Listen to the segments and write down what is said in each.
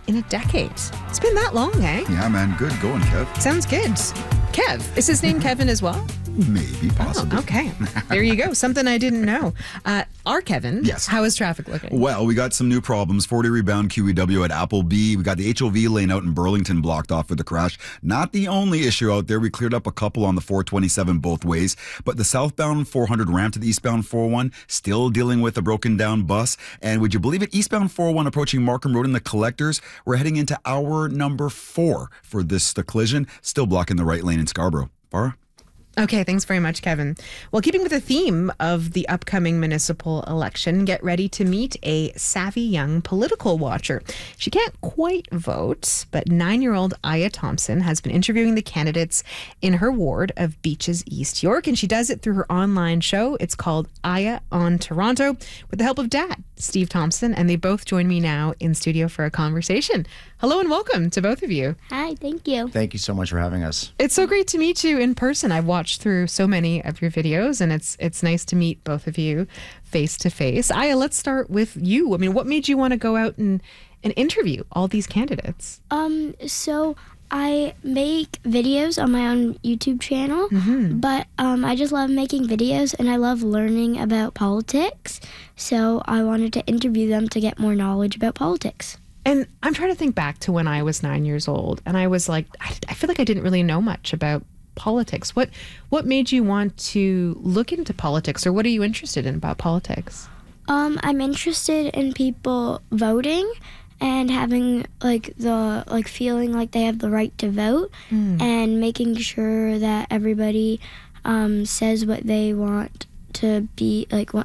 in a decade. It's been that long, eh? Yeah, man. Good going, Kev. Sounds good. Kev. Is his name Kevin as well? Maybe, possibly. Oh, okay. There you go. Something I didn't know. Our Kevin. Yes. How is traffic looking? Well, we got some new problems. 40 rebound QEW at Appleby. We got the HOV lane out in Burlington blocked off for the crash. Not the only issue out there. We cleared up a couple on the 427 both ways. But the southbound 400 ramp to the eastbound 401 still dealing with a broken down bus. And would you believe it? Eastbound 401 approaching Markham Road in the collectors. We're heading into hour number 4 for this collision. Still blocking the right lane in Scarborough. Bara? Okay, thanks very much, Kevin. Well, keeping with the theme of the upcoming municipal election, get ready to meet a savvy young political watcher. She can't quite vote, but 9-year-old Aya Thompson has been interviewing the candidates in her ward of Beaches, East York, and she does it through her online show. It's called Aya on Toronto, with the help of Dad, Steve Thompson, and they both join me now in studio for a conversation. Hello and welcome to both of you. Hi, thank you. Thank you so much for having us. It's so great to meet you in person. I've watched through so many of your videos, and it's nice to meet both of you face to face. Aya, let's start with you. I mean, what made you want to go out and interview all these candidates? So I make videos on my own YouTube channel, but I just love making videos and I love learning about politics. So I wanted to interview them to get more knowledge about politics. And I'm trying to think back to when I was 9 years old, and I was like, I feel like I didn't really know much about politics. What made you want to look into politics, or what are you interested in about politics? I'm interested in people voting and having feeling like they have the right to vote, and making sure that everybody says what they want to be,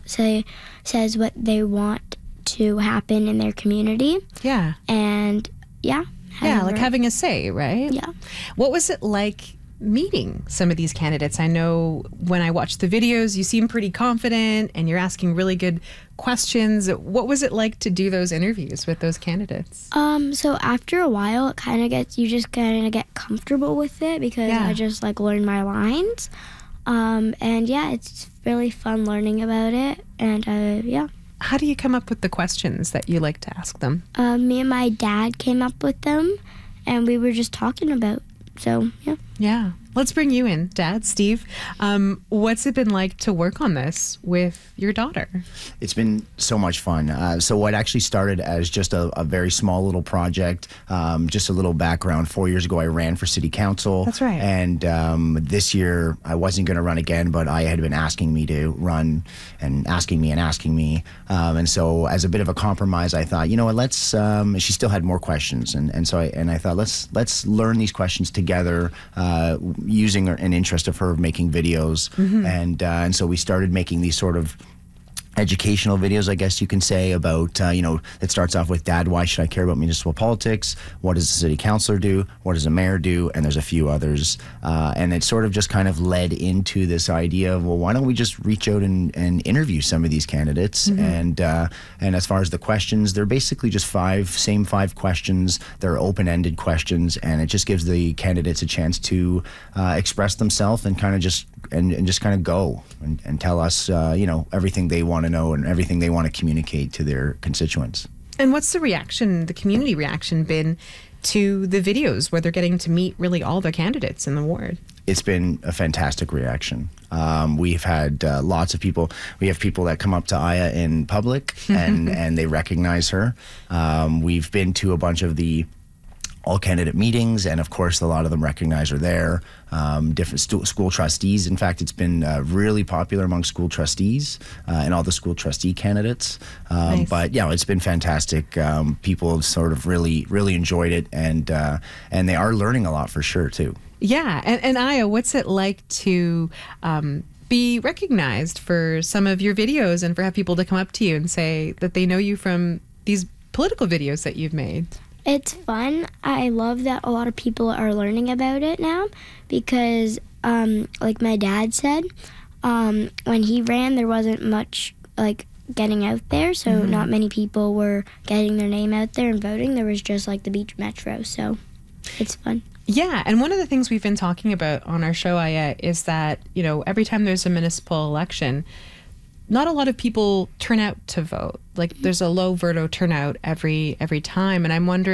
says what they want to happen in their community. Yeah. And having a say, right? Yeah. What was it like meeting some of these candidates? I know when I watched the videos, you seem pretty confident and you're asking really good questions. What was it like to do those interviews with those candidates? So after a while, you just kind of get comfortable with it, because I just learn my lines. It's really fun learning about it. And How do you come up with the questions that you like to ask them? Me and my dad came up with them, and we were just talking about. So, yeah. Yeah. Let's bring you in, Dad, Steve. What's it been like to work on this with your daughter? It's been so much fun. So what actually started as just a very small little project, just a little background. 4 years ago, I ran for city council. That's right. And this year, I wasn't going to run again, but I had been asking me to run and asking me. And so as a bit of a compromise, I thought, you know what, let's, she still had more questions. And so I thought, let's learn these questions together, using an interest of her making videos. And so we started making these sort of educational videos, I guess you can say, about, it starts off with, Dad, why should I care about municipal politics? What does the city councilor do? What does a mayor do? And there's a few others. And it sort of just kind of led into this idea of, well, why don't we just reach out and interview some of these candidates? And as far as the questions, they're basically just same five questions. They're open-ended questions, and it just gives the candidates a chance to express themselves and kind of just kind of go and tell us, everything they want to know and everything they want to communicate to their constituents. And what's the community reaction been to the videos where they're getting to meet really all the candidates in the ward? It's been a fantastic reaction. We've had lots of people. We have people that come up to Aya in public and they recognize her. We've been to a bunch of the all-candidate meetings, and of course a lot of them recognize her there. Different school trustees. In fact, it's been really popular among school trustees and all the school trustee candidates. Nice. But yeah, it's been fantastic. People have sort of really enjoyed it, and they are learning a lot for sure too. Yeah, and Aya, what's it like to be recognized for some of your videos and for have people to come up to you and say that they know you from these political videos that you've made? It's fun. I love that a lot of people are learning about it now, because like my dad said, when he ran, there wasn't much getting out there, so not many people were getting their name out there and voting. There was just the Beach Metro, so it's fun. Yeah, and one of the things we've been talking about on our show, Aya, is that, every time there's a municipal election, not a lot of people turn out to vote. There's a low voter turnout every time, and I'm wondering